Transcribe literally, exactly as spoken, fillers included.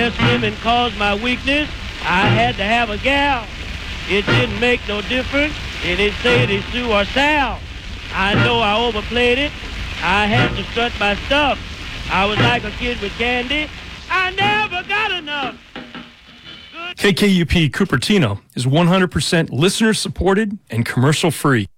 Guess women caused my weakness. I had to have a gal. It didn't make no difference. It didn't say they Sue or Sal. I know I overplayed it. I had to strut my stuff. I was like a kid with candy. I never got enough. K K U P Cupertino is one hundred percent listener supported and commercial free.